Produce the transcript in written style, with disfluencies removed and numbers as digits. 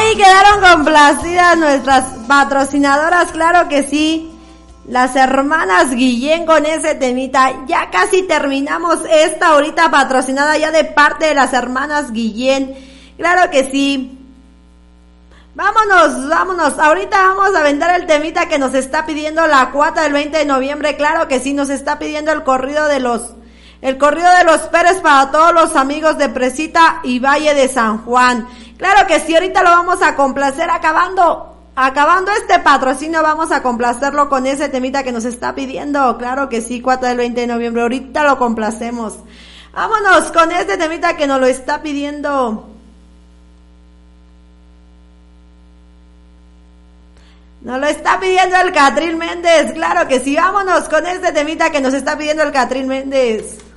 Ahí quedaron complacidas nuestras patrocinadoras, claro que sí. Las hermanas Guillén con ese temita. Ya casi terminamos esta ahorita patrocinada ya de parte de las hermanas Guillén. Claro que sí. Vámonos. Ahorita vamos a vender el temita que nos está pidiendo la cuata del 20 de noviembre. Claro que sí, nos está pidiendo el corrido de los Pérez para todos los amigos de Presita y Valle de San Juan. Claro que sí, ahorita lo vamos a complacer acabando este patrocinio, vamos a complacerlo con ese temita que nos está pidiendo. Claro que sí, cuata del 20 de noviembre, ahorita lo complacemos. Vámonos con este temita que nos lo está pidiendo. Nos lo está pidiendo el Catrín Méndez, claro que sí, vámonos con este temita que nos está pidiendo el Catrín Méndez.